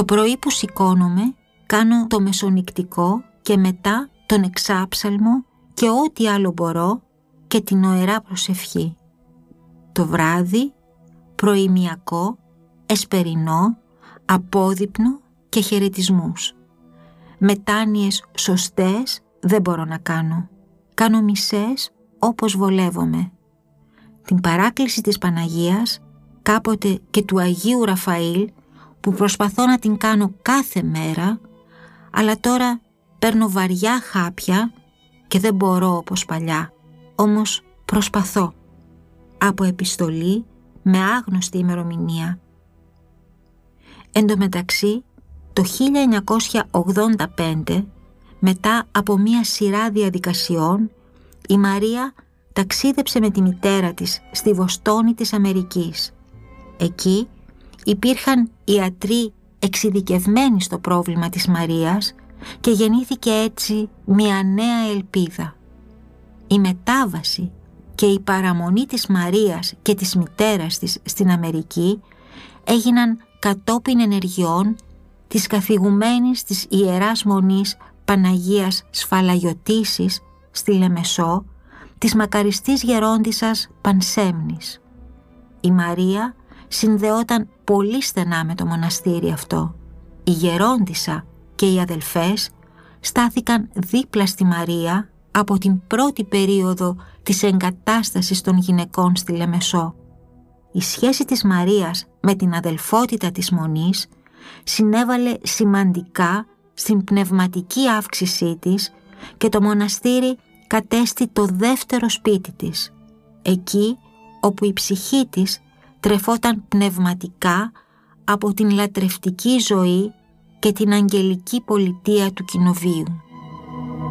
Το πρωί που σηκώνομαι κάνω το μεσονυκτικό και μετά τον εξάψαλμο και ό,τι άλλο μπορώ και την ωερά προσευχή. Το βράδυ, προημιακό, εσπερινό, απόδειπνο και χαιρετισμούς. Μετάνοιες σωστές δεν μπορώ να κάνω. Κάνω μισές όπως βολεύομαι. Την παράκληση της Παναγίας, κάποτε και του Αγίου Ραφαήλ, που προσπαθώ να την κάνω κάθε μέρα, αλλά τώρα παίρνω βαριά χάπια και δεν μπορώ όπως παλιά. Όμως προσπαθώ. Από επιστολή με άγνωστη ημερομηνία. Εν τω μεταξύ, το 1985, μετά από μία σειρά διαδικασιών, η Μαρία ταξίδεψε με τη μητέρα της στη Βοστόνη της Αμερικής. Εκεί υπήρχαν ιατροί εξειδικευμένοι στο πρόβλημα της Μαρίας και γεννήθηκε έτσι μία νέα ελπίδα. Η μετάβαση και η παραμονή της Μαρίας και της μητέρας της στην Αμερική έγιναν κατόπιν ενεργειών της καθηγουμένης της Ιεράς Μονής Παναγίας Σφαλαγιωτίσης στη Λεμεσό, της μακαριστής γερόντισσας Πανσέμνης. Η Μαρία συνδεόταν πολύ στενά με το μοναστήρι αυτό. Η γερόντισσα και οι αδελφές στάθηκαν δίπλα στη Μαρία από την πρώτη περίοδο της εγκατάστασης των γυναικών στη Λεμεσό. Η σχέση της Μαρίας με την αδελφότητα της Μονής συνέβαλε σημαντικά στην πνευματική αύξησή της και το μοναστήρι κατέστη το δεύτερο σπίτι της, εκεί όπου η ψυχή της τρεφόταν πνευματικά από την λατρευτική ζωή και την αγγελική πολιτεία του κοινοβίου.